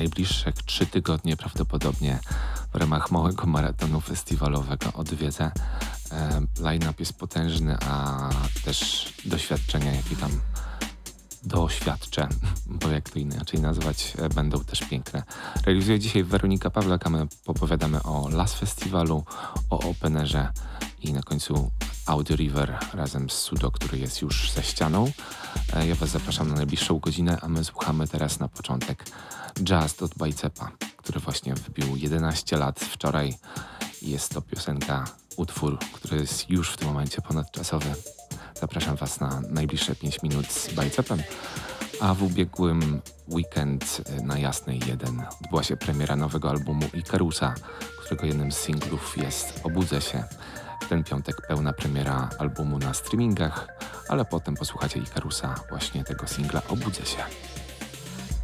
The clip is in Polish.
najbliższe 3 tygodnie prawdopodobnie w ramach małego maratonu festiwalowego odwiedzę. Line-up jest potężny, a też doświadczenia, jakie tam doświadczę, bo jak to inaczej nazwać, będą też piękne. Realizuje dzisiaj Weronika Pawlak, a my opowiadamy o Las Festiwalu, o Openerze i na końcu Audio River razem z Sudo, który jest już za ścianą. Ja Was zapraszam na najbliższą godzinę, a my słuchamy teraz na początek Just od Bajcepa, który właśnie wybił 11 lat wczoraj. Jest to piosenka, utwór, który jest już w tym momencie ponadczasowy. Zapraszam Was na najbliższe 5 minut z Bajcepem, a w ubiegłym weekend na Jasnej 1 odbyła się premiera nowego albumu Ikarusa, którego jednym z singlów jest Obudzę się. W ten piątek pełna premiera albumu na streamingach, ale potem posłuchacie Ikarusa, właśnie tego singla Obudzę się.